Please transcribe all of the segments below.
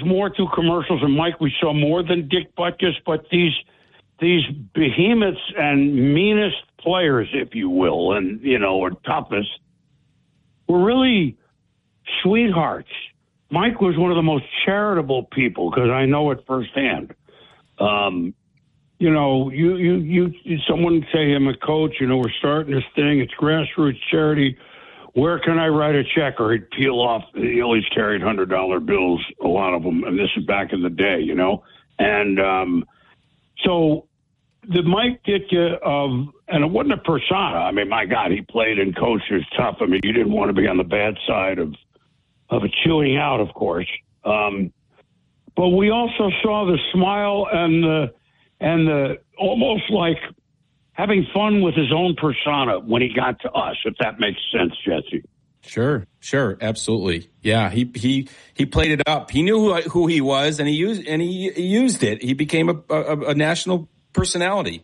more through commercials, and Mike, we saw more than Dick Butkus, but these behemoths and meanest players, if you will, and, or toughest, were really sweethearts. Mike was one of the most charitable people, because I know it firsthand. Someone say I'm a coach, we're starting this thing. It's grassroots charity. Where can I write a check? Or he'd peel off. He always carried $100 bills, a lot of them. And this is back in the day, And so the Mike Ditka and it wasn't a persona. I mean, my God, he played and coached. He was tough. I mean, you didn't want to be on the bad side of a chewing out, of course. But we also saw the smile and the almost like having fun with his own persona when he got to us, if that makes sense, Jesse. Sure, absolutely. Yeah, he played it up. He knew who he was, and he used it. He became a national personality.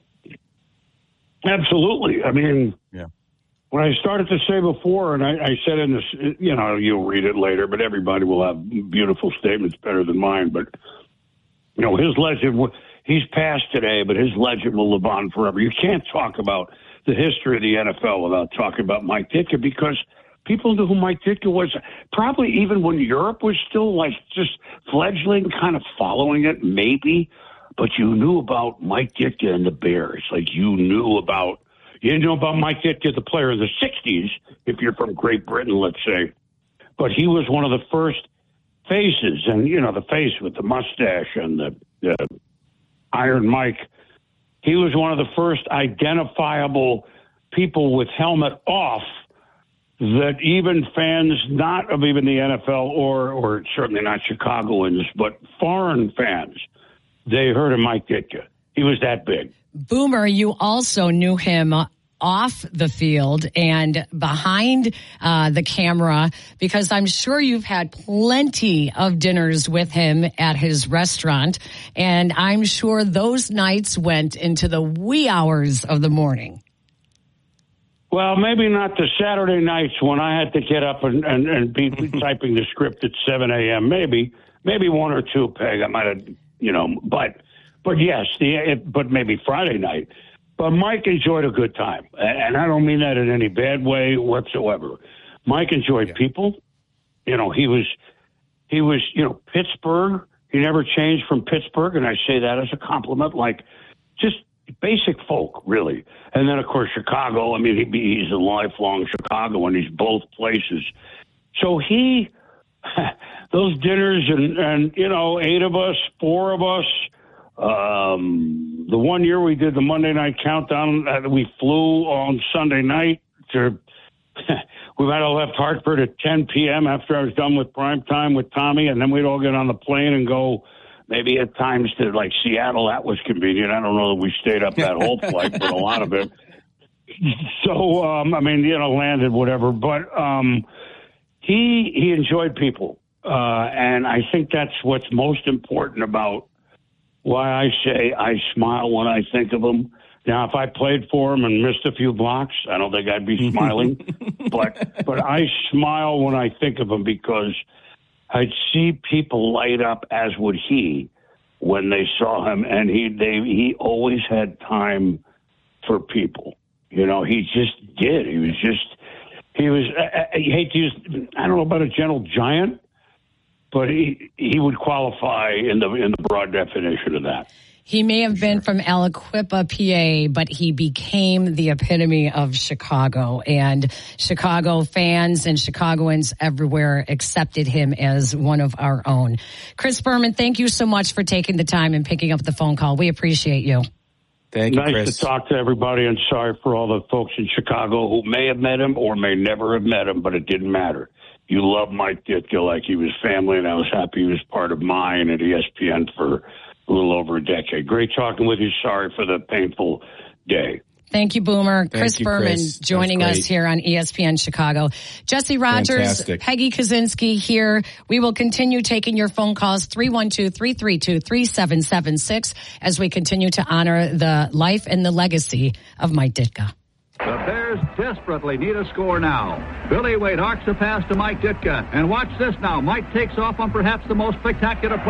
Absolutely. I mean, yeah. What I started to say before, and I said in this, you'll read it later, but everybody will have beautiful statements better than mine. But his legend. He's passed today, but his legend will live on forever. You can't talk about the history of the NFL without talking about Mike Ditka, because people knew who Mike Ditka was, probably even when Europe was still like just fledgling, kind of following it, maybe. But you knew about Mike Ditka and the Bears. Like you didn't know about Mike Ditka, the player of the 60s, if you're from Great Britain, let's say. But he was one of the first faces, and, the face with the mustache and the Iron Mike. He was one of the first identifiable people with helmet off that even fans not of even the NFL or certainly not Chicagoans, but foreign fans, they heard of Mike Ditka. He was that big. Boomer, you also knew him off the field and behind the camera, because I'm sure you've had plenty of dinners with him at his restaurant, and I'm sure those nights went into the wee hours of the morning. Well, maybe not the Saturday nights when I had to get up and be typing the script at 7 a.m. Maybe one or two, Peg. I might have, but yes, but maybe Friday night. But Mike enjoyed a good time, and I don't mean that in any bad way whatsoever. Mike enjoyed people. He was Pittsburgh. He never changed from Pittsburgh, and I say that as a compliment, like just basic folk, really. And then, of course, Chicago. I mean, he's a lifelong Chicagoan. He's both places. So those dinners and 8 of us, 4 of us, the one year we did the Monday night countdown, we flew on Sunday night to, we might have left Hartford at 10 p.m. after I was done with prime time with Tommy, and then we'd all get on the plane and go maybe at times to like Seattle. That was convenient. I don't know that we stayed up that whole flight, but a lot of it. So, landed, whatever. But he enjoyed people. And I think that's what's most important about why I say I smile when I think of him. Now, if I played for him and missed a few blocks, I don't think I'd be smiling. but I smile when I think of him, because I'd see people light up, as would he, when they saw him. And he always had time for people. He just did. I hate to use, I don't know about a gentle giant, but he would qualify in the broad definition of that. He may have been from Aliquippa, PA, but he became the epitome of Chicago. And Chicago fans and Chicagoans everywhere accepted him as one of our own. Chris Berman, thank you so much for taking the time and picking up the phone call. We appreciate you. Thank you, Chris. Nice to talk to everybody, and sorry for all the folks in Chicago who may have met him or may never have met him, but it didn't matter. You love Mike Ditka like he was family, and I was happy he was part of mine at ESPN for a little over a decade. Great talking with you. Sorry for the painful day. Thank you, Boomer. Chris Berman joining us here on ESPN Chicago. Jesse Rogers, Fantastic. Peggy Kaczynski here. We will continue taking your phone calls, 312-332-3776, as we continue to honor the life and the legacy of Mike Ditka. The Bears desperately need a score now. Billy Wade arcs a pass to Mike Ditka. And watch this now. Mike takes off on perhaps the most spectacular play